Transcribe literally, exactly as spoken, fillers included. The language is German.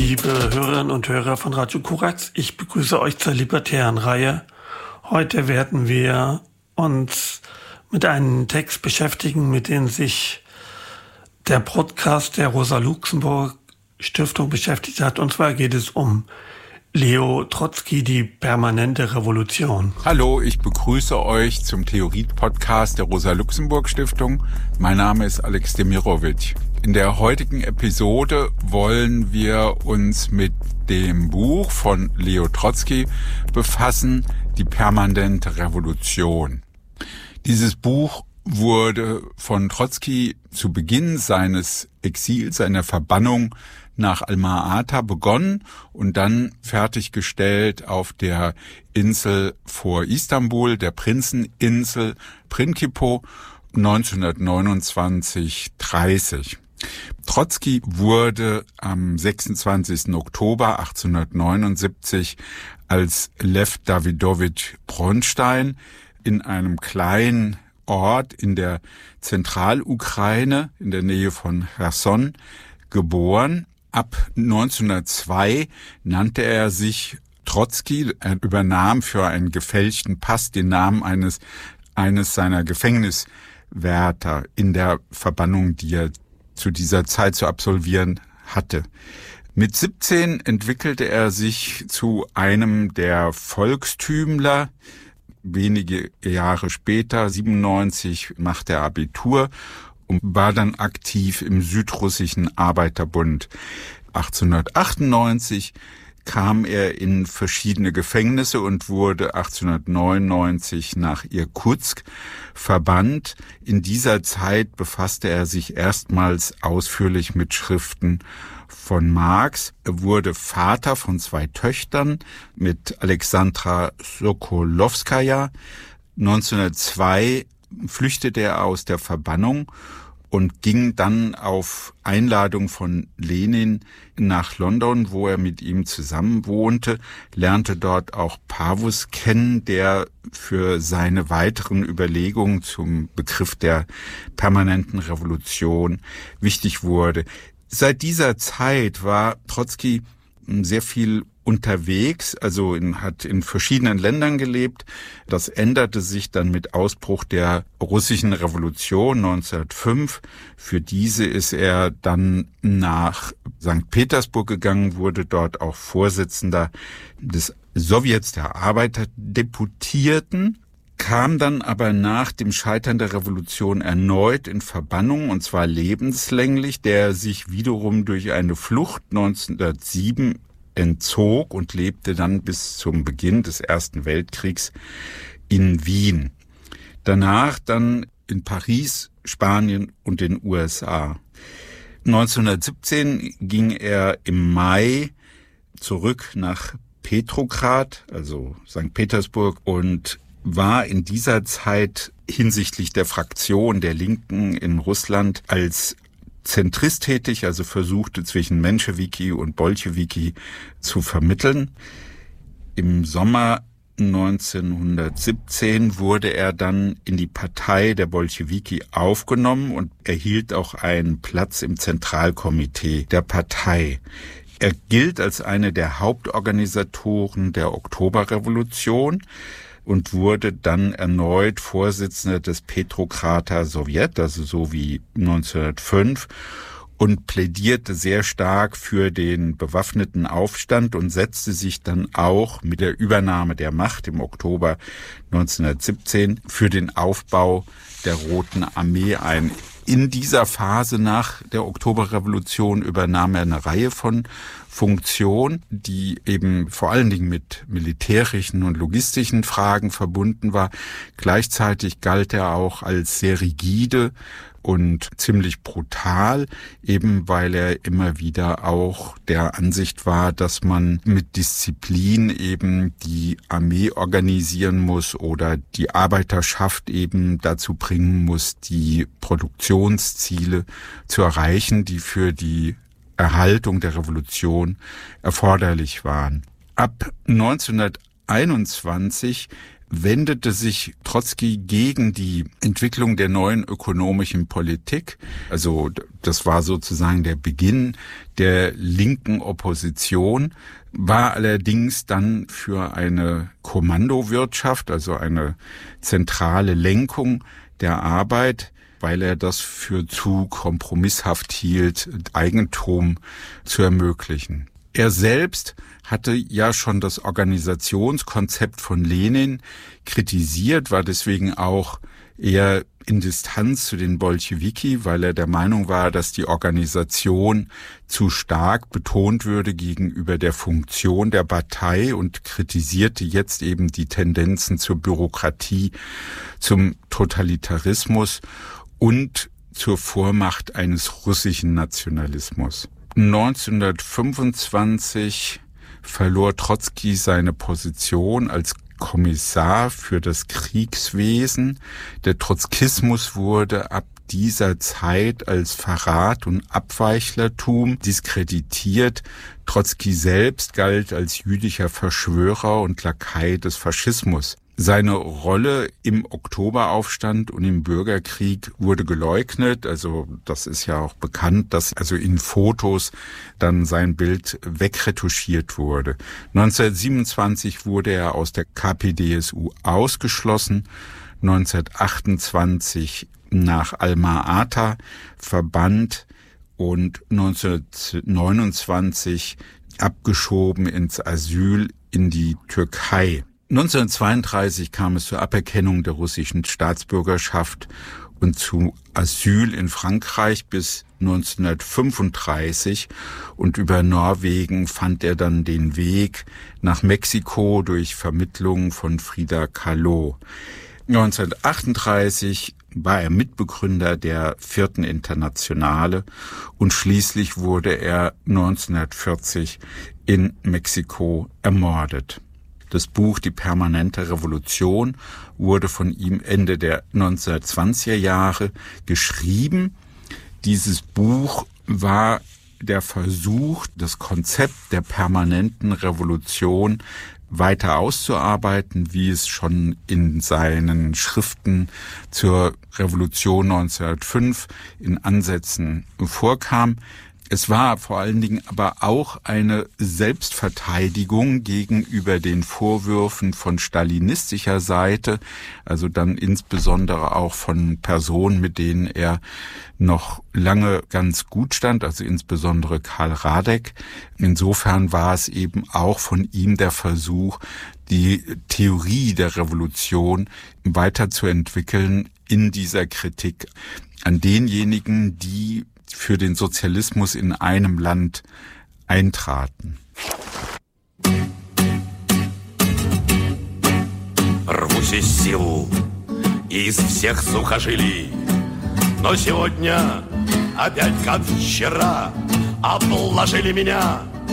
Liebe Hörerinnen und Hörer von Radio Korax, ich begrüße euch zur libertären Reihe. Heute werden wir uns mit einem Text beschäftigen, mit dem sich der Podcast der Rosa-Luxemburg-Stiftung beschäftigt hat. Und zwar geht es um Leo Trotzki, die permanente Revolution. Hallo, ich begrüße euch zum Theorie-Podcast der Rosa-Luxemburg-Stiftung. Mein Name ist Alex Demirovic. In der heutigen Episode wollen wir uns mit dem Buch von Leo Trotzki befassen, Die permanente Revolution. Dieses Buch wurde von Trotzki zu Beginn seines Exils, seiner Verbannung nach Alma-Ata begonnen und dann fertiggestellt auf der Insel vor Istanbul, der Prinzeninsel Prinkipo, neunzehnhundertneunundzwanzig dreißig. Trotzki wurde am sechsundzwanzigsten Oktober achtzehnhundertneunundsiebzig als Lew Dawidowitsch Bronstein in einem kleinen Ort in der Zentralukraine in der Nähe von Cherson geboren. Ab neunzehnhundertzwei nannte er sich Trotzki. Er übernahm für einen gefälschten Pass den Namen eines, eines seiner Gefängniswärter in der Verbannung, die er zu dieser Zeit zu absolvieren hatte. Mit siebzehn entwickelte er sich zu einem der Volkstümler. Wenige Jahre später, siebenundneunzig, machte er Abitur und war dann aktiv im Südrussischen Arbeiterbund. achtzehnhundertachtundneunzig kam er in verschiedene Gefängnisse und wurde achtzehnhundertneunundneunzig nach Irkutsk verbannt. In dieser Zeit befasste er sich erstmals ausführlich mit Schriften von Marx. Er wurde Vater von zwei Töchtern mit Alexandra Sokolowskaja. neunzehnhundertzwei flüchtete er aus der Verbannung und ging dann auf Einladung von Lenin nach London, wo er mit ihm zusammen wohnte, lernte dort auch Pavus kennen, der für seine weiteren Überlegungen zum Begriff der permanenten Revolution wichtig wurde. Seit dieser Zeit war Trotzki sehr viel unterwegs, also in, hat in verschiedenen Ländern gelebt. Das änderte sich dann mit Ausbruch der russischen Revolution neunzehnhundertfünf. Für diese ist er dann nach Sankt Petersburg gegangen, wurde dort auch Vorsitzender des Sowjets der Arbeiterdeputierten, kam dann aber nach dem Scheitern der Revolution erneut in Verbannung, und zwar lebenslänglich, der sich wiederum durch eine Flucht neunzehnhundertsieben entzog und lebte dann bis zum Beginn des Ersten Weltkriegs in Wien. Danach dann in Paris, Spanien und den U S A. neunzehnhundertsiebzehn ging er im Mai zurück nach Petrograd, also Sankt Petersburg, und war in dieser Zeit hinsichtlich der Fraktion der Linken in Russland als Zentrist tätig, also versuchte zwischen Menschewiki und Bolschewiki zu vermitteln. Im Sommer neunzehnhundertsiebzehn wurde er dann in die Partei der Bolschewiki aufgenommen und erhielt auch einen Platz im Zentralkomitee der Partei. Er gilt als eine der Hauptorganisatoren der Oktoberrevolution und wurde dann erneut Vorsitzender des Petrograder Sowjet, also so wie neunzehnhundertfünf, und plädierte sehr stark für den bewaffneten Aufstand und setzte sich dann auch mit der Übernahme der Macht im Oktober neunzehnhundertsiebzehn für den Aufbau der Roten Armee ein. In dieser Phase nach der Oktoberrevolution übernahm er eine Reihe von Funktionen, die eben vor allen Dingen mit militärischen und logistischen Fragen verbunden war. Gleichzeitig galt er auch als sehr rigide und ziemlich brutal, eben weil er immer wieder auch der Ansicht war, dass man mit Disziplin eben die Armee organisieren muss oder die Arbeiterschaft eben dazu bringen muss, die Produktionsziele zu erreichen, die für die Erhaltung der Revolution erforderlich waren. Ab neunzehnhunderteinundzwanzig wendete sich Trotzki gegen die Entwicklung der neuen ökonomischen Politik. Also das war sozusagen der Beginn der linken Opposition, war allerdings dann für eine Kommandowirtschaft, also eine zentrale Lenkung der Arbeit, weil er das für zu kompromisshaft hielt, Eigentum zu ermöglichen. Er selbst hatte ja schon das Organisationskonzept von Lenin kritisiert, war deswegen auch eher in Distanz zu den Bolschewiki, weil er der Meinung war, dass die Organisation zu stark betont würde gegenüber der Funktion der Partei und kritisierte jetzt eben die Tendenzen zur Bürokratie, zum Totalitarismus und zur Vormacht eines russischen Nationalismus. neunzehnhundertfünfundzwanzig verlor Trotzki seine Position als Kommissar für das Kriegswesen. Der Trotzkismus wurde ab dieser Zeit als Verrat und Abweichlertum diskreditiert. Trotzki selbst galt als jüdischer Verschwörer und Lakai des Faschismus. Seine Rolle im Oktoberaufstand und im Bürgerkrieg wurde geleugnet. Also das ist ja auch bekannt, dass also in Fotos dann sein Bild wegretuschiert wurde. neunzehnhundertsiebenundzwanzig wurde er aus der K P D S U ausgeschlossen. neunzehnhundertachtundzwanzig nach Alma-Ata verbannt und neunzehnhundertneunundzwanzig abgeschoben ins Asyl in die Türkei. neunzehnhundertzweiunddreißig kam es zur Aberkennung der russischen Staatsbürgerschaft und zu Asyl in Frankreich bis neunzehnhundertfünfunddreißig und über Norwegen fand er dann den Weg nach Mexiko durch Vermittlung von Frida Kahlo. neunzehnhundertachtunddreißig war er Mitbegründer der Vierten Internationale und schließlich wurde er neunzehnhundertvierzig in Mexiko ermordet. Das Buch Die permanente Revolution wurde von ihm Ende der neunzehnhundertzwanziger Jahre geschrieben. Dieses Buch war der Versuch, das Konzept der permanenten Revolution weiter auszuarbeiten, wie es schon in seinen Schriften zur Revolution neunzehnhundertfünf in Ansätzen vorkam. Es war vor allen Dingen aber auch eine Selbstverteidigung gegenüber den Vorwürfen von stalinistischer Seite, also dann insbesondere auch von Personen, mit denen er noch lange ganz gut stand, also insbesondere Karl Radek. Insofern war es eben auch von ihm der Versuch, die Theorie der Revolution weiterzuentwickeln in dieser Kritik an denjenigen, die für den Sozialismus in einem Land eintraten. Рвусь из сил, из всех сухожилий, но сегодня опять, как вчера, обложили меня